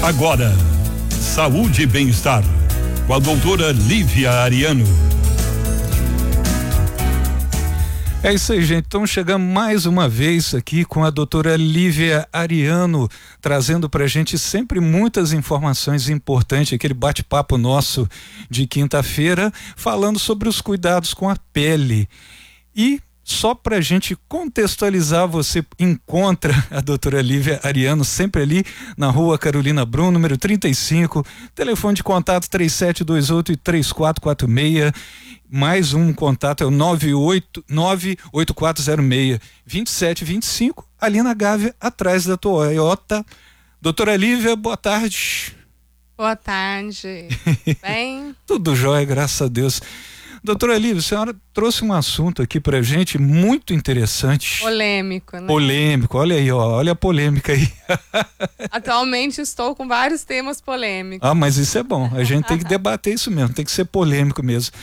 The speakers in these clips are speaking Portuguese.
Agora, saúde e bem-estar, com a doutora Lívia Ariano. É isso aí, gente. Então chegamos mais uma vez aqui com a doutora Lívia Ariano, trazendo pra gente sempre muitas informações importantes, aquele bate-papo nosso de quinta-feira, falando sobre os cuidados com a pele. E só pra gente contextualizar, você encontra a doutora Lívia Ariano sempre ali na Rua Carolina Brum, número 35, telefone de contato 3728-3446, mais um contato é o 98406-2725, ali na Gávea, atrás da Toyota. Doutora Lívia, boa tarde. Boa tarde. Bem? Tudo jóia, graças a Deus. Doutora Lívia, a senhora trouxe um assunto aqui pra gente muito interessante. Polêmico, né? Polêmico, olha aí, ó, olha a polêmica aí. Atualmente estou com vários temas polêmicos. Ah, mas isso é bom, a gente tem que debater isso mesmo, tem que ser polêmico mesmo.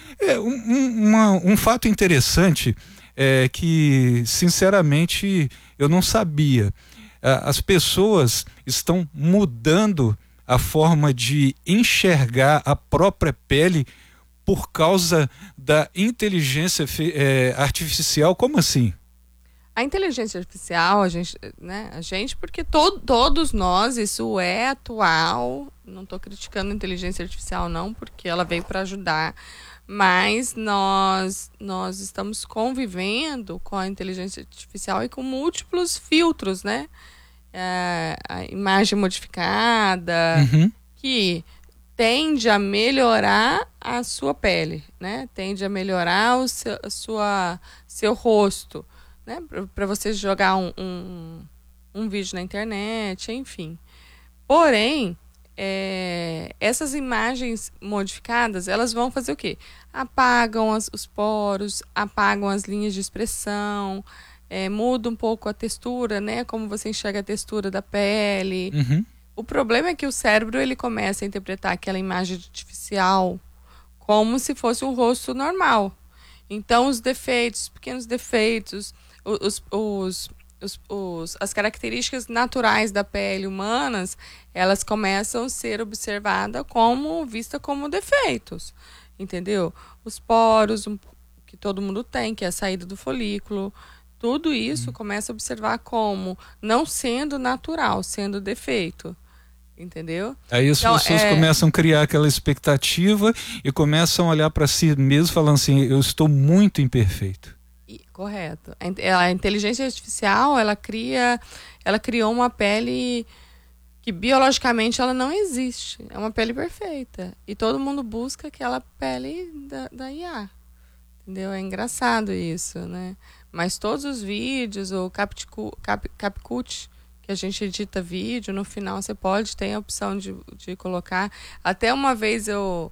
Um fato interessante é que, sinceramente, eu não sabia. As pessoas estão mudando a forma de enxergar a própria pele por causa da inteligência artificial. Como assim? A inteligência artificial, porque todos nós, isso é atual. Não estou criticando a inteligência artificial não, porque ela veio para ajudar, mas nós estamos convivendo com a inteligência artificial e com múltiplos filtros, né? A imagem modificada, que tende a melhorar a sua pele, né? Tende a melhorar seu rosto, né? Para você jogar um vídeo na internet, enfim. Porém, essas imagens modificadas, elas vão fazer o quê? Apagam os poros, apagam as linhas de expressão, muda um pouco a textura, né? Como você enxerga a textura da pele. O problema é que o cérebro ele começa a interpretar aquela imagem artificial como se fosse um rosto normal. Então, os defeitos, pequenos defeitos, as características naturais da pele humanas, elas começam a ser observadas vista como defeitos, entendeu? Os poros que todo mundo tem, que é a saída do folículo, tudo isso começa a observar como não sendo natural, sendo defeito. Entendeu? Aí as pessoas começam a criar aquela expectativa e começam a olhar para si mesmo falando assim, eu estou muito imperfeito. Correto. A inteligência artificial, ela criou uma pele que biologicamente ela não existe. É uma pele perfeita. E todo mundo busca aquela pele da IA. Entendeu? É engraçado isso, né? Mas todos os vídeos, o CapCut, que a gente edita vídeo, no final você pode ter a opção de colocar. Até uma vez eu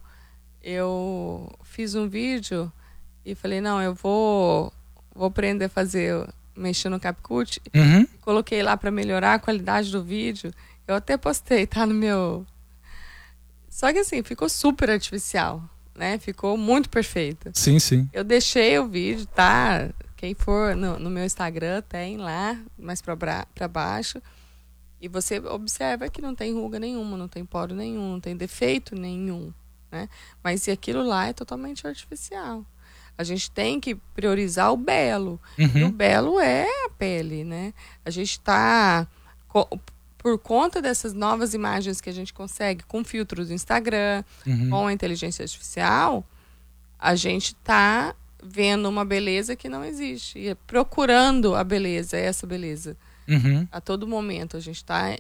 fiz um vídeo e falei, não, eu vou aprender a mexer no CapCut. Coloquei lá para melhorar a qualidade do vídeo. Eu até postei, tá no meu... Só que assim, ficou super artificial, né? Ficou muito perfeito. Sim, sim. Eu deixei o vídeo, tá... Quem for no meu Instagram tem lá, mais para baixo. E você observa que não tem ruga nenhuma, não tem poro nenhum, não tem defeito nenhum, né? Mas se aquilo lá é totalmente artificial. A gente tem que priorizar o belo. E o belo é a pele, né? A gente está... Por conta dessas novas imagens que a gente consegue com filtros do Instagram, com a inteligência artificial, a gente está vendo uma beleza que não existe. E procurando a beleza, essa beleza. A todo momento a gente está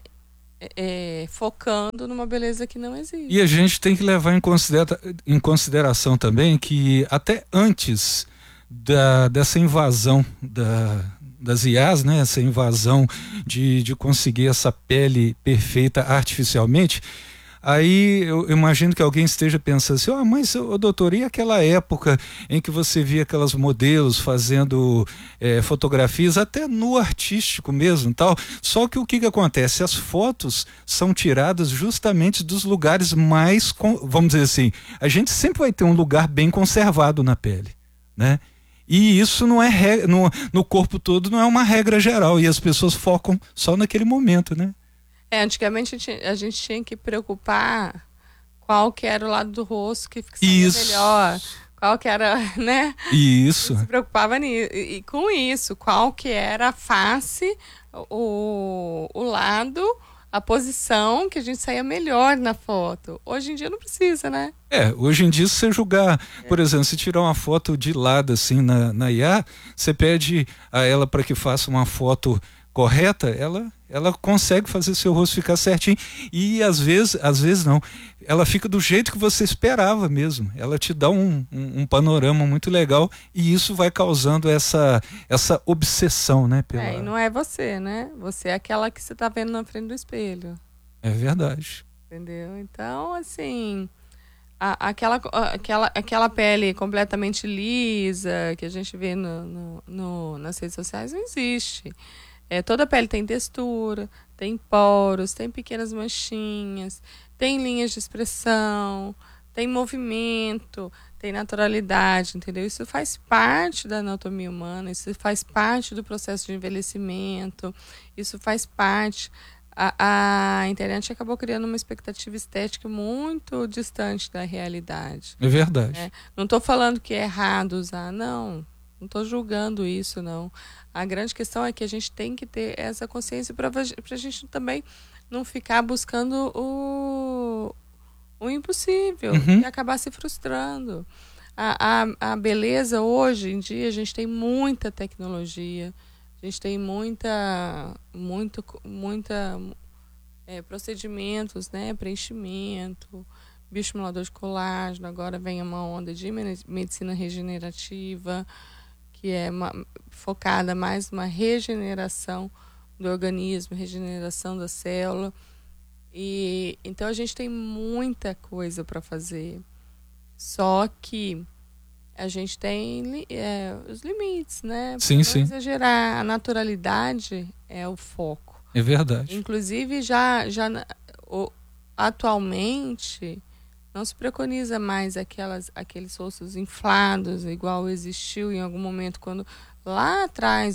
focando numa beleza que não existe. E a gente tem que levar em consideração também que até antes dessa invasão das IAs, né? Essa invasão de conseguir essa pele perfeita artificialmente, aí eu imagino que alguém esteja pensando assim, mas doutor, e aquela época em que você via aquelas modelos fazendo fotografias até no artístico mesmo, tal, só que o que acontece? As fotos são tiradas justamente dos lugares mais, vamos dizer assim, a gente sempre vai ter um lugar bem conservado na pele, né? E isso não é no corpo todo, não é uma regra geral, e as pessoas focam só naquele momento, né? Antigamente a gente tinha que preocupar qual que era o lado do rosto que saía melhor, qual que era, né? Isso. Se preocupava e com isso, qual que era a face, o lado, a posição que a gente saía melhor na foto. Hoje em dia não precisa, né? Hoje em dia, se você julgar, por exemplo, se tirar uma foto de lado assim na IA, você pede a ela para que faça uma foto correta, ela consegue fazer seu rosto ficar certinho, e às vezes não, ela fica do jeito que você esperava mesmo, ela te dá um panorama muito legal, e isso vai causando essa obsessão, né? E não é você, né? Você é aquela que você tá vendo na frente do espelho. É verdade. Entendeu? Então, assim, aquela pele completamente lisa que a gente vê nas redes sociais não existe. Toda a pele tem textura, tem poros, tem pequenas manchinhas, tem linhas de expressão, tem movimento, tem naturalidade, entendeu? Isso faz parte da anatomia humana, isso faz parte do processo de envelhecimento, isso faz parte. A internet acabou criando uma expectativa estética muito distante da realidade. É verdade. Não estou falando que é errado usar, não estou julgando isso, não. A grande questão é que a gente tem que ter essa consciência para a gente também não ficar buscando o impossível e acabar se frustrando. A beleza, hoje em dia, a gente tem muita tecnologia, a gente tem muita procedimentos, né? Preenchimento, bioestimulador de colágeno, agora vem uma onda de medicina regenerativa, que é focada mais numa regeneração do organismo, regeneração da célula. E então a gente tem muita coisa para fazer. Só que a gente tem os limites, né? Pra não exagerar. A naturalidade é o foco. É verdade. Inclusive, atualmente, não se preconiza mais aqueles rostos inflados, igual existiu em algum momento, quando lá atrás,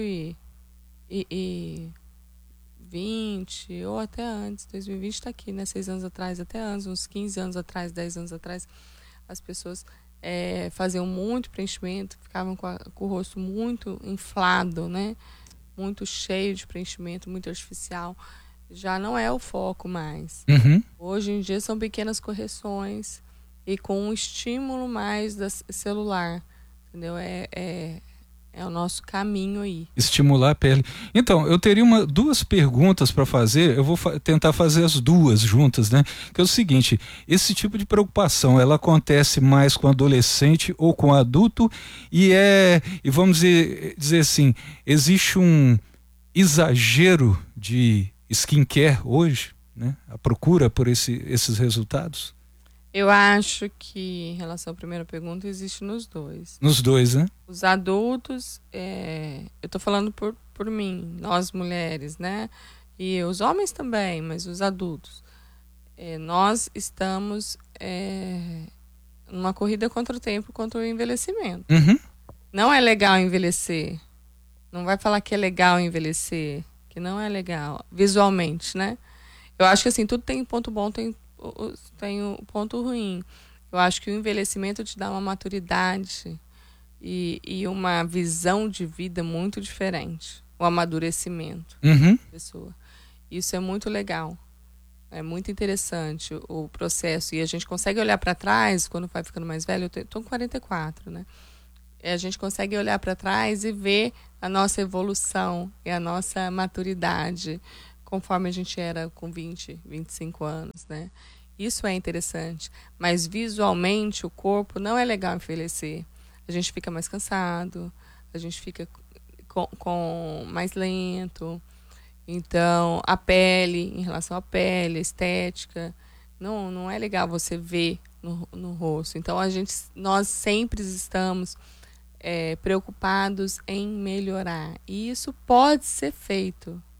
2020, ou até antes, 2020 está aqui, né? 6 anos atrás, até antes, uns 15 anos atrás, 10 anos atrás, as pessoas faziam muito preenchimento, ficavam com o rosto muito inflado, né? Muito cheio de preenchimento, muito artificial. Já não é o foco mais. Hoje em dia são pequenas correções e com um estímulo mais celular, entendeu? É o nosso caminho aí. Estimular a pele. Então, eu teria duas perguntas para fazer, eu vou tentar fazer as duas juntas, né? Que é o seguinte, esse tipo de preocupação, ela acontece mais com adolescente ou com adulto, e vamos dizer assim, existe um exagero de skincare hoje, né? A procura por esses resultados? Eu acho que, em relação à primeira pergunta, existe nos dois. Nos dois, né? Os adultos, eu tô falando por mim, nós mulheres, né? E os homens também, mas os adultos. Nós estamos numa corrida contra o tempo, contra o envelhecimento. Não é legal envelhecer. Não vai falar que é legal envelhecer, que não é legal, visualmente, né? Eu acho que assim, tudo tem ponto bom, tem o ponto ruim. Eu acho que o envelhecimento te dá uma maturidade e uma visão de vida muito diferente. O amadurecimento da pessoa. Isso é muito legal. É muito interessante o processo. E a gente consegue olhar para trás, quando vai ficando mais velho, eu tô com 44, né? A gente consegue olhar para trás e ver a nossa evolução e a nossa maturidade conforme a gente era com 20, 25 anos, né? Isso é interessante. Mas visualmente o corpo não é legal envelhecer. A gente fica mais cansado, a gente fica com mais lento. Então, a pele, em relação à pele, a estética, não é legal você ver no rosto. Então, nós sempre estamos preocupados em melhorar. E isso pode ser feito.